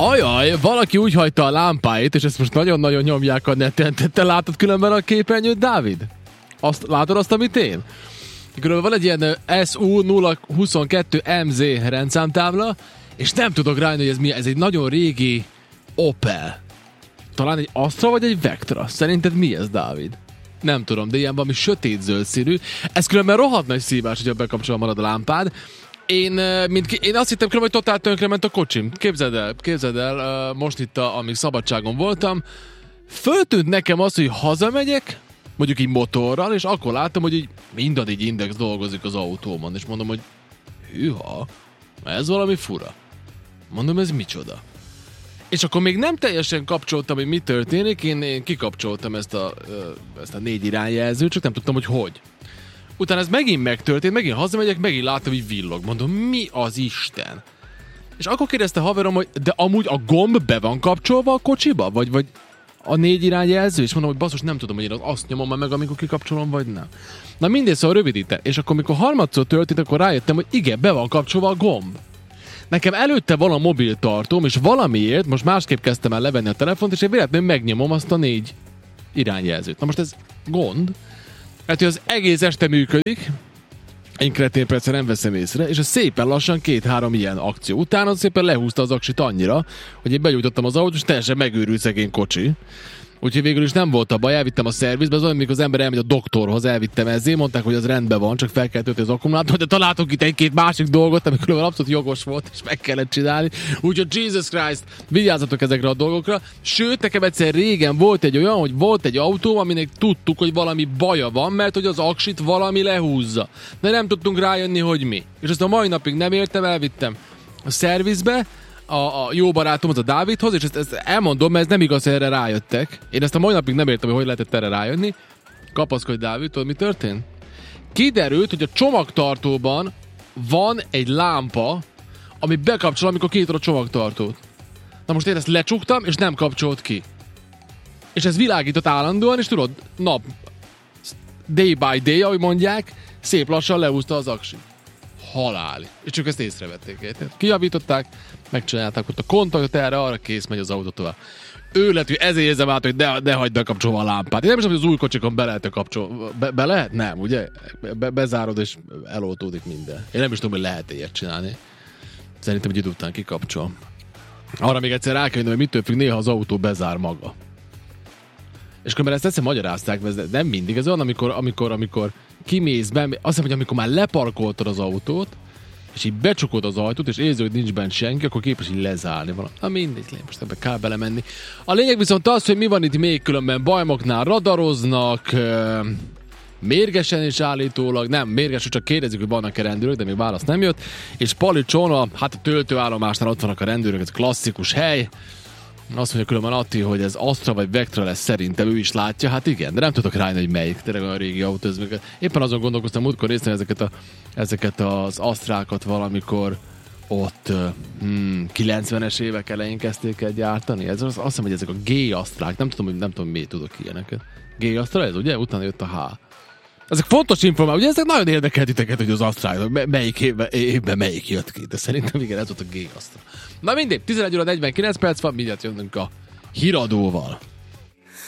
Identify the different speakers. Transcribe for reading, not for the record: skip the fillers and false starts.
Speaker 1: Ajaj, valaki úgy hagyta a lámpáit, és ezt most nagyon-nagyon nyomják a neten. Te látod különben a képernyőt, Dávid? Látod azt, amit én? Különben van egy ilyen SU022MZ rendszámtábla, és nem tudok rájönni, hogy ez mi. Ez egy nagyon régi Opel. Talán egy Astra vagy egy Vectra. Szerinted mi ez, Dávid? Nem tudom, de ilyen valami sötét-zöld színű. Ez különben rohadt nagy szívás, hogyha bekapcsolva marad a lámpád. Én azt hittem különben, hogy totál tönkrement a kocsim. Képzeld el, most itt, amíg szabadságon voltam, föltűnt nekem az, hogy hazamegyek, mondjuk így motorral, és akkor láttam, hogy így mindaddig Index dolgozik az autómon, és mondom, hogy hűha, ez valami fura. Mondom, ez micsoda? És akkor még nem teljesen kapcsoltam, hogy mi történik, én kikapcsoltam ezt a 4 irányjelzőt, csak nem tudtam, hogy. Utána ez megint megtörtént, megint hazamegyek, megint láttam, hogy villog. Mondom, mi az Isten? És akkor kérdezte haverom, hogy de amúgy a gomb be van kapcsolva a kocsiba? Vagy a 4 irányjelző? És mondom, hogy basszus, nem tudom, hogy én azt nyomom már meg, amikor kikapcsolom, vagy nem. Na mindegy, szóval rövidítem. És akkor, amikor harmadszor történt, akkor rájöttem, hogy igen, be van kapcsolva a gomb. Nekem előtte van a mobiltartóm, és valamiért most másképp kezdtem el levenni a telefont, és én véletlenül megnyomom azt a 4 irányjelzőt. Na most ez gond, mert hogy az egész este működik, én kretén persze nem veszem észre, és ez szépen lassan 2-3 ilyen akció után az szépen lehúzta az aksit annyira, hogy én begyújtottam az autót, és teljesen megőrült szegény kocsi. Úgyhogy végül is nem volt a baj, elvittem a szervizbe, az olyan, amikor az ember elmegy a doktorhoz, elvittem ezért, mondták, hogy az rendben van, csak fel kell tölteni az akkumulátort, de találtunk itt egy-két másik dolgot, ami különben abszolút jogos volt, és meg kellett csinálni. Úgyhogy Jesus Christ, vigyázzatok ezekre a dolgokra. Sőt, nekem egyszer régen volt egy olyan, hogy volt egy autó, aminek tudtuk, hogy valami baja van, mert hogy az aksit valami lehúzza. De nem tudtunk rájönni, hogy mi. És ezt a mai napig nem értem, elvittem a szervizbe, a jó barátomhoz, a Dávidhoz, és ezt elmondom, mert ez nem igaz, hogy erre rájöttek. Én ezt a mai napig nem értem, hogy lehetett erre rájönni. Kapaszkodj, Dávid, tudod, mi történt? Kiderült, hogy a csomagtartóban van egy lámpa, ami bekapcsol, amikor kinyitod a csomagtartót. Na most én ezt lecsuktam, és nem kapcsolt ki. És ez világított állandóan, és tudod, day by day, ahogy mondják, szép lassan leúzta az aksit. Halál. És csak ezt észrevették. Kijavították, megcsinálták ott a kontaktot erre, arra kész megy az autó tovább. Ő lett, hogy ezért érzem át, hogy ne hagyd bekapcsolva a lámpát. Én nem is tudom, hogy az új kocsikon be lehet kapcsolva. Be lehet? Nem, ugye? Bezárod és eloltódik minden. Én nem is tudom, hogy lehet ilyet csinálni. Szerintem egy idő után kikapcsol. Arra még egyszer rá kell jönni, hogy mitől függ, néha az autó bezár maga. És akkor ezt egyszer magyarázták, de nem mindig. Ez olyan, amikor kimész be, azt hiszem, hogy amikor már leparkoltad az autót, és így becsukod az ajtót, és érzed, hogy nincs bent senki, akkor képes így lezárni valami. Na mindegy, most ebbe kell belemenni. A lényeg viszont az, hogy mi van itt még különben bajmoknál, radaroznak, mérgesen is állítólag, nem, mérges, csak kérdezik, hogy vannak-e rendőrök, de még válasz nem jött, és Palicson, a töltőállomásnál ott vannak a rendőrök, ez klasszikus hely. Azt mondja különben Atti, hogy ez Astra vagy Vectra lesz, szerintem ő is látja. Hát igen, de nem tudok rájönni, hogy melyik. Tényleg a régi autó. Éppen azon gondolkoztam, múltkor néztem ezeket az Astrákat valamikor ott 90-es évek elején kezdték el gyártani. Azt hiszem, hogy ezek a G-Astrák. Nem tudom, miért tudok ilyeneket. G-Astra ez, ugye? Utána jött a H. Ezek fontos információk, ugye ezek nagyon érdekel titeket, hogy az Astrákat, melyik évben melyik jött ki, de szerintem igen, ez volt a G-Astra. Na mindegy, 11 óra 49 perc van, mindjárt jönünk a híradóval.